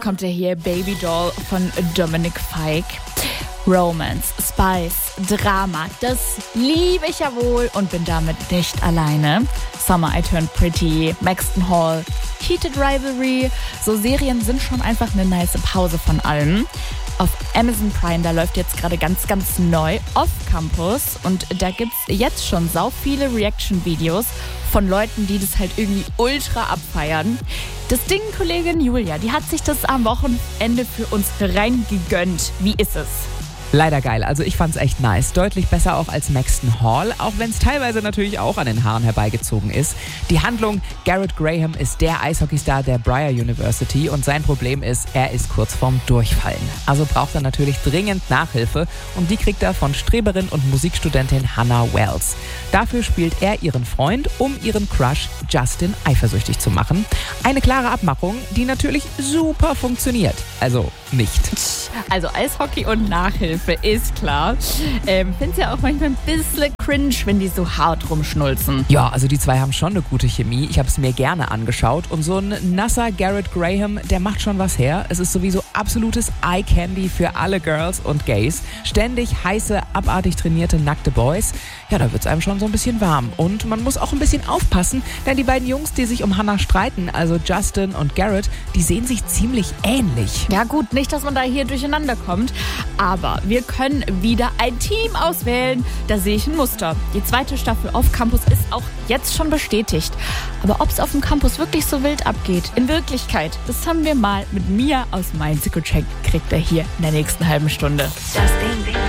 kommt hier Baby Doll von Dominic Fike. Romance, Spice, Drama, das liebe ich ja wohl und bin damit nicht alleine. Summer I Turned Pretty, Maxton Hall, Heated Rivalry, so Serien sind schon einfach eine nice Pause von allem. Auf Amazon Prime, da läuft jetzt gerade ganz, ganz neu Off Campus und da gibt's jetzt schon sau viele Reaction-Videos von Leuten, die das halt irgendwie ultra abfeiern. Das Ding, Kollegin Julia, die hat sich das am Wochenende für uns reingegönnt. Wie ist es? Leider geil, also ich fand's echt nice. Deutlich besser auch als Maxton Hall, auch wenn es teilweise natürlich auch an den Haaren herbeigezogen ist. Die Handlung, Garrett Graham ist der Eishockeystar der Breyer University und sein Problem ist, er ist kurz vorm Durchfallen. Also braucht er natürlich dringend Nachhilfe und die kriegt er von Streberin und Musikstudentin Hannah Wells. Dafür spielt er ihren Freund, um ihren Crush Justin eifersüchtig zu machen. Eine klare Abmachung, die natürlich super funktioniert. Also nicht. Also Eishockey und Nachhilfe, ist klar. Find's ja auch manchmal ein bisschen cringe, wenn die so hart rumschnulzen. Ja, also die zwei haben schon eine gute Chemie. Ich habe es mir gerne angeschaut. Und so ein nasser Garrett Graham, der macht schon was her. Es ist sowieso absolutes Eye-Candy für alle Girls und Gays. Ständig heiße, abartig trainierte, nackte Boys. Ja, da wird's einem schon so ein bisschen warm. Und man muss auch ein bisschen aufpassen, denn die beiden Jungs, die sich um Hannah streiten, also Justin und Garrett, die sehen sich ziemlich ähnlich. Ja gut, nicht, dass man da hier durcheinander kommt, aber wir können wieder ein Team auswählen. Da sehe ich ein Muster. Die zweite Staffel Off Campus ist auch jetzt schon bestätigt. Aber ob es auf dem Campus wirklich so wild abgeht, in Wirklichkeit, das haben wir mal mit Mia aus Mainz gecheckt, kriegt er hier in der nächsten halben Stunde. Das Ding.